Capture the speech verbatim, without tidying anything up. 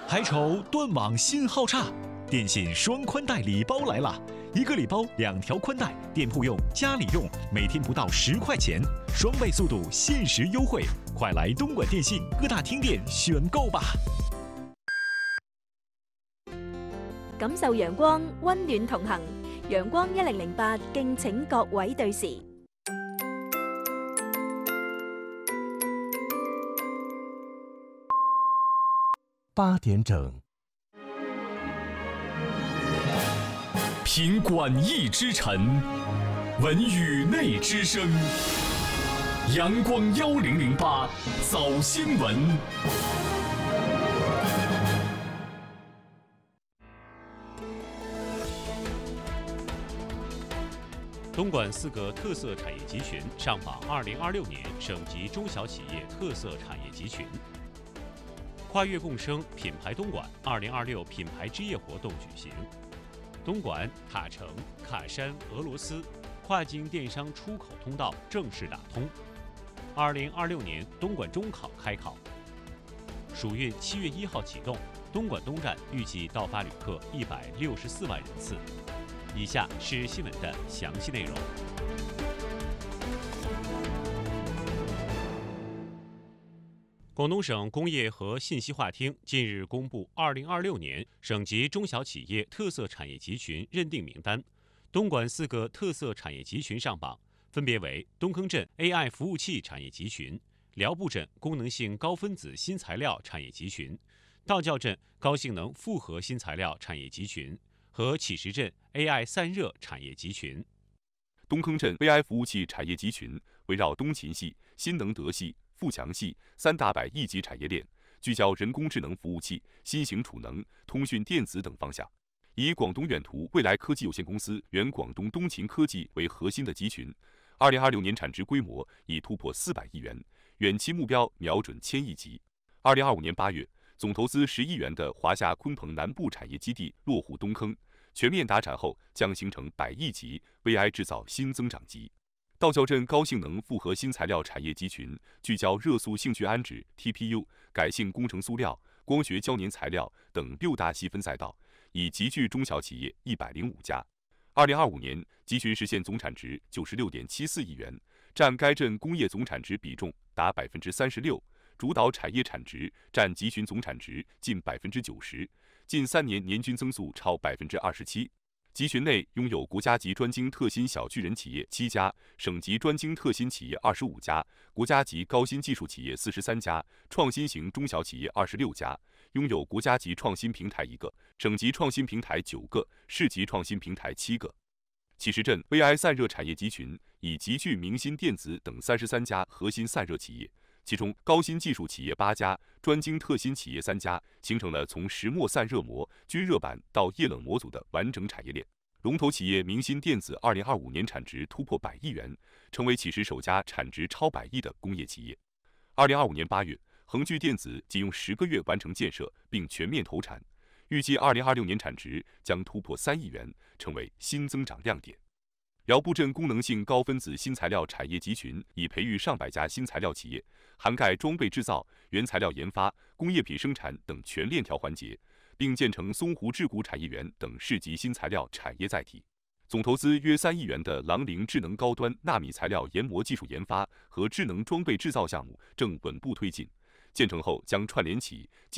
还愁断网信号差？电信双宽带礼包来了，一个礼包两条宽带，店铺用、家里用，每天不到十块钱，双倍速度，限时优惠，快来东莞电信各大厅店选购吧！ 感受陽光，溫暖同行。陽光一零零八，敬請各位對時。 八點整， 品馆驿之晨，闻宇内之声。阳光幺零零八早新闻。 东莞四个特色产业集群上榜二零二六年省级中小企业特色产业集群。跨越共生，品牌东莞二零二六品牌之夜活动举行。东莞、塔城、喀山、俄罗斯跨境电商出口通道正式打通。二零二六年东莞中考开考。暑运七月一号启动，东莞东站预计到发旅客一百六十四万人次。以下是新闻的详细内容。广东省工业和信息化厅近日公布二零二六年省级中小企业特色产业集群认定名单，东莞四个特色产业集群上榜，分别为东坑镇 A I 服务器产业集群、辽埠镇功能性高分子新材料产业集群、道教镇高性能复合新材料产业集群和启石镇 A I 散热产业集群。 东坑镇 A I 服务器产业集群围绕东勤系、新能德系、富强系三大百亿级产业链，聚焦人工智能服务器、新型储能、通讯电子等方向。以广东远途未来科技有限公司原广东东勤科技为核心的集群，二零二六年产值规模已突破四百亿元，远期目标瞄准千亿级。二零二五年八月，总投资十亿元的华夏鲲鹏南部产业基地落户东坑，全面达产后将形成百亿级 V I 制造新增长极。道教镇高性能复合新材料产业集群聚焦热塑性聚氨酯 T P U、改性工程塑料、光学胶粘材料等六大细分赛道，已集聚中小企业一百零五家。二零二五年，集群实现总产值九十六点七四亿元，占该镇工业总产值比重达百分之三十六，主导产业产值占集群总产值近百分之九十，近三年年均增速超百分之二十七。集群内拥有国家级专精特新小巨人企业七家，省级专精特新企业二十五家，国家级高新技术企业四十三家，创新型中小企业二十六家，拥有国家级创新平台一个，省级创新平台九个，市级创新平台七个。启石镇 V I 散热产业集群已集聚明芯电子等三十三家核心散热企业，其中高新技术企业八家，专精特新企业三家，形成了从石墨散热膜、均热板到液冷模组的完整产业链。龙头企业明芯电子二零二五年产值突破百亿元，成为启石首家产值超百亿的工业企业。二零二五年八月，恒聚电子仅用十个月完成建设并全面投产，预计二零二六年产值将突破三亿元，成为新增长亮点。辽埠镇功能性高分子新材料产业集群已培育上百家新材料企业，涵盖装备制造、原材料研发、工业品生产等全链条环节，并建成松湖制股产业园等市级新材料产业载体。总投资约三亿元的狼陵智能高端纳米材料研磨技术研发和智能装备制造项目正稳步推进，建成后将串联起